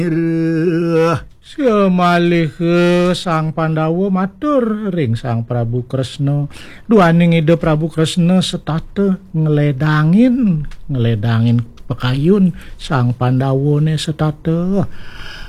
Semalih Sang Pandawa matur ring Sang Prabu Kresna. Duaning ide Prabu Kresna setate ngeledangin pekayun Sang Pandawa ne setate.